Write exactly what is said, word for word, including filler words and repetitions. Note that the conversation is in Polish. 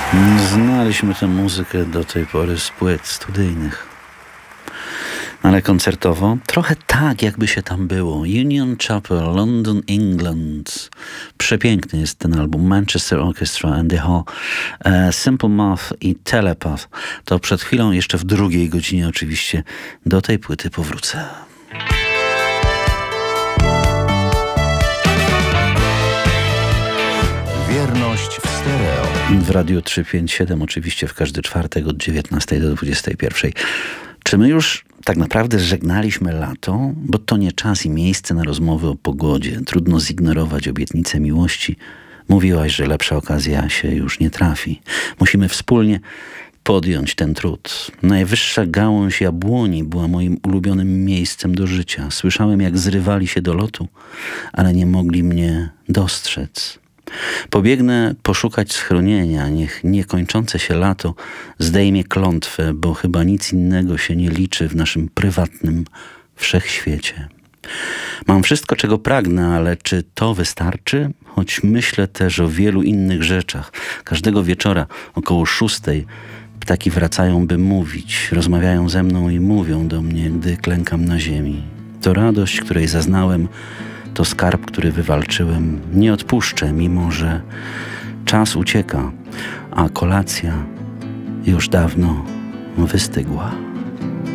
Znaliśmy tę muzykę do tej pory z płyt studyjnych. Ale koncertowo trochę tak, jakby się tam było. Union Chapel, London, England. Przepiękny jest ten album. Manchester Orchestra and the Hall. E, Simple Math i Telepath. To przed chwilą, jeszcze w drugiej godzinie oczywiście, do tej płyty powrócę. Wierność w stereo. W Radiu trzysta pięćdziesiąt siedem oczywiście w każdy czwartek od dziewiętnastej do dwudziestej pierwszej. Czy my już tak naprawdę żegnaliśmy lato? Bo to nie czas i miejsce na rozmowy o pogodzie. Trudno zignorować obietnicę miłości. Mówiłaś, że lepsza okazja się już nie trafi. Musimy wspólnie podjąć ten trud. Najwyższa gałąź jabłoni była moim ulubionym miejscem do życia. Słyszałem, jak zrywali się do lotu, ale nie mogli mnie dostrzec. Pobiegnę poszukać schronienia, niech niekończące się lato zdejmie klątwę, bo chyba nic innego się nie liczy w naszym prywatnym wszechświecie. Mam wszystko, czego pragnę, ale czy to wystarczy? Choć myślę też o wielu innych rzeczach. Każdego wieczora około szóstej ptaki wracają, by mówić. Rozmawiają ze mną i mówią do mnie, gdy klękam na ziemi. To radość, której zaznałem, to skarb, który wywalczyłem. Nie odpuszczę, mimo że czas ucieka, a kolacja już dawno wystygła.